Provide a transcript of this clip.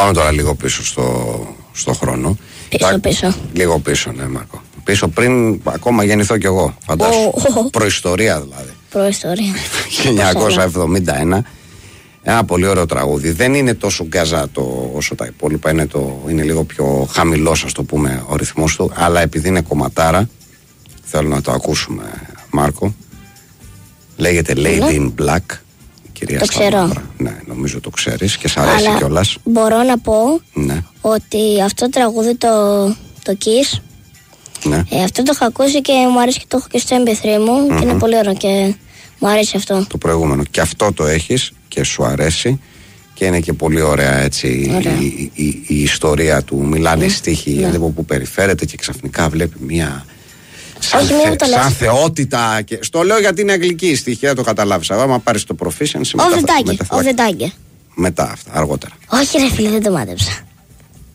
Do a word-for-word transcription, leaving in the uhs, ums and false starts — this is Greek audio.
πάμε τώρα λίγο πίσω στο, στο χρόνο. Πίσω, Τα, πίσω. Λίγο πίσω, ναι, Μάρκο. Πίσω πριν ακόμα γεννηθώ κι εγώ. Φαντάσου. Oh, oh. Προϊστορία δηλαδή. Προϊστορία. χίλια εννιακόσια εβδομήντα ένα. Ένα πολύ ωραίο τραγούδι. Δεν είναι τόσο γκαζάτο όσο τα υπόλοιπα. Είναι, το, είναι λίγο πιο χαμηλός, ας το πούμε, ο ρυθμός του. Αλλά επειδή είναι κομματάρα, θέλω να το ακούσουμε, Μάρκο. Λέγεται Lady in Black. Κυρία το ξέρω. Ναι, νομίζω το ξέρεις και σ' αρέσει κιόλας. Μπορώ να πω ναι. ότι αυτό το τραγούδι, το, το Kiss, ναι. ε, αυτό το έχω ακούσει και μου αρέσει και το έχω και στο εμ πι θρι μου mm-hmm. και είναι πολύ ωραίο και μου αρέσει αυτό. Το προηγούμενο. Και αυτό το έχεις και σου αρέσει και είναι και πολύ ωραία έτσι ωραία. Η, η, η, η ιστορία του. Μιλάνε mm. στίχοι ναι. από που περιφέρεται και ξαφνικά βλέπει μία σαν, Όχι, θε, σαν θεότητα και, στο λέω γιατί είναι αγγλική η στοιχεία, το καταλάβεις. Άμα πάρεις το proficiency μετά, μετά, μετά, μετά αυτά, αργότερα. Όχι ρε φίλε, δεν το μάτεψα.